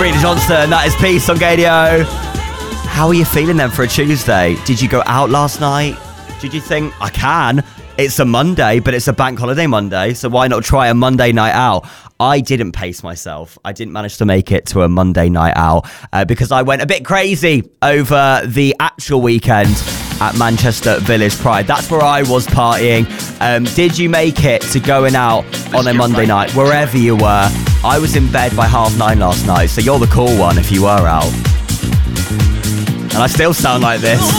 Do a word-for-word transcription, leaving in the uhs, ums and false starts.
Sabrina Johnson, that is Peace on Gadio. How are you feeling then for a Tuesday? Did you go out last night? Did you think, I can? It's a Monday, but it's a bank holiday Monday, so why not try a Monday night out? I didn't pace myself. I didn't manage to make it to a Monday night out uh, because I went a bit crazy over the actual weekend at Manchester Village Pride. That's where I was partying. Um, did you make it to going out on a Monday night, wherever you were? I was in bed by half nine last night, so you're the cool one if you were out. And I still sound like this.